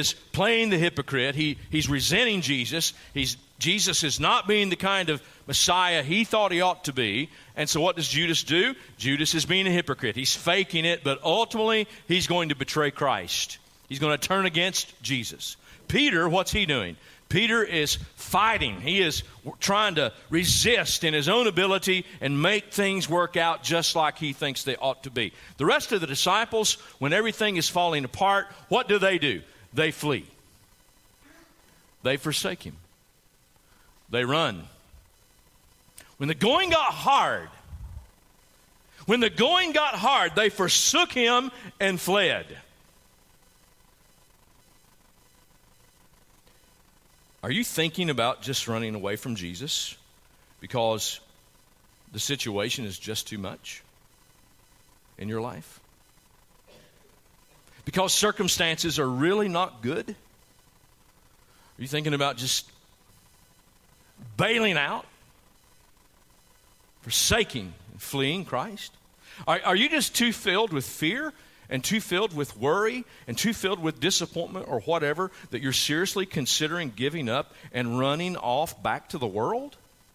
is playing the hypocrite. He's resenting Jesus. Jesus is not being the kind of Messiah he thought he ought to be. And so what does Judas do? Judas is being a hypocrite. He's faking it, but ultimately he's going to betray Christ. He's going to turn against Jesus. Peter, what's he doing? Peter is fighting. He is trying to resist in his own ability and make things work out just like he thinks they ought to be. The rest of the disciples, when everything is falling apart, what do? They flee. They forsake him. They run. When the going got hard, they forsook him and fled. Are you thinking about just running away from Jesus because the situation is just too much in your life? Because circumstances are really not good? Are you thinking about just bailing out, forsaking and fleeing Christ? Are you just too filled with fear and too filled with worry and too filled with disappointment or whatever that you're seriously considering giving up and running off back to the world?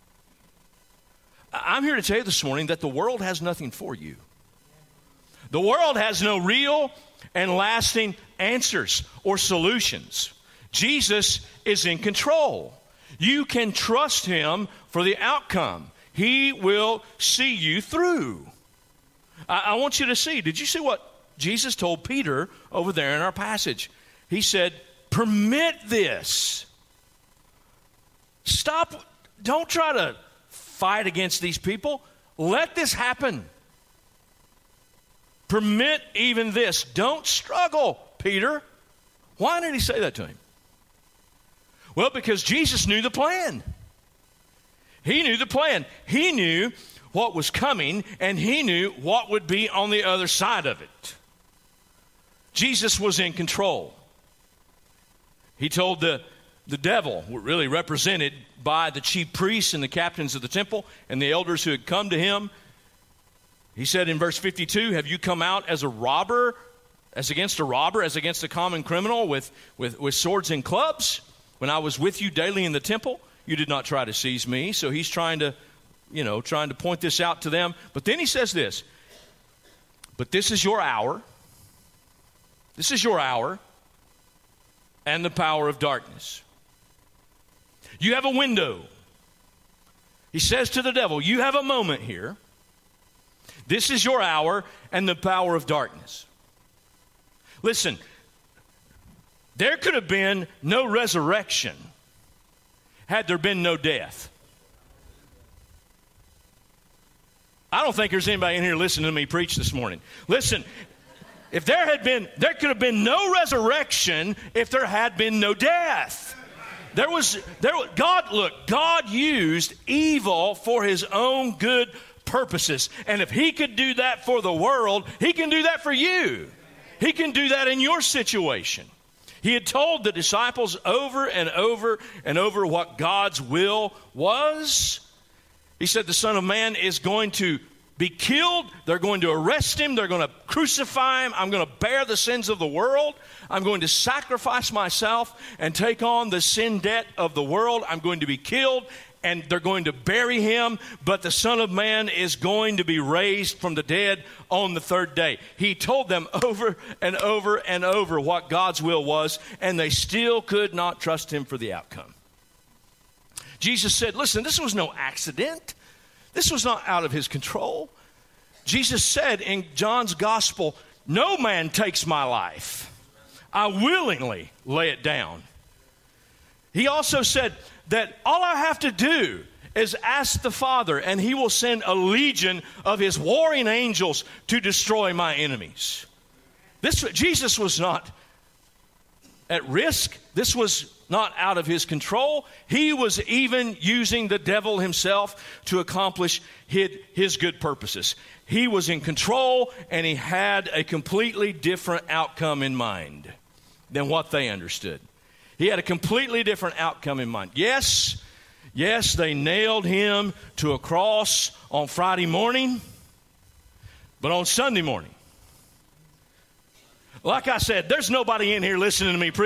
I'm here to tell you this morning that the world has nothing for you. The world has no real and lasting answers or solutions. Jesus is in control. You can trust him for the outcome. He will see you through. I want you to see. Did you see what Jesus told Peter over there in our passage? He said, permit this. Stop. Don't try to fight against these people. Let this happen. Permit even this. Don't struggle, Peter. Why did he say that to him? Well, because Jesus knew the plan. He knew the plan. He knew what was coming, and he knew what would be on the other side of it. Jesus was in control. He told the devil, really represented by the chief priests and the captains of the temple and the elders who had come to him, he said in verse 52, have you come out as a robber, as against a common criminal with swords and clubs? When I was with you daily in the temple, you did not try to seize me. So he's trying to point this out to them. But then he says this, but this is your hour. This is your hour and the power of darkness. You have a window. He says to the devil, you have a moment here. This is your hour and the power of darkness. Listen, there could have been no resurrection had there been no death. I don't think there's anybody in here listening to me preach this morning. Listen, if there could have been no resurrection if there had been no death. God used evil for his own good purposes. And if he could do that for the world, he can do that for you. He can do that in your situation. He had told the disciples over and over and over what God's will was. He said the Son of Man is going to be killed. They're going to arrest him. They're going to crucify him. I'm going to bear the sins of the world. I'm going to sacrifice myself and take on the sin debt of the world. I'm going to be killed, and they're going to bury him. But the Son of Man is going to be raised from the dead on the third day. He told them over and over and over what God's will was, and they still could not trust him for the outcome. Jesus said, listen, this was no accident. This was not out of his control. Jesus said in John's gospel, no man takes my life. I willingly lay it down. He also said that all I have to do is ask the Father, and he will send a legion of his warring angels to destroy my enemies. Jesus was not at risk. This was not out of his control. He was even using the devil himself to accomplish his good purposes. He was in control, and he had a completely different outcome in mind than what they understood. He had a completely different outcome in mind. Yes, they nailed him to a cross on Friday morning, but on Sunday morning, like I said, there's nobody in here listening to me preach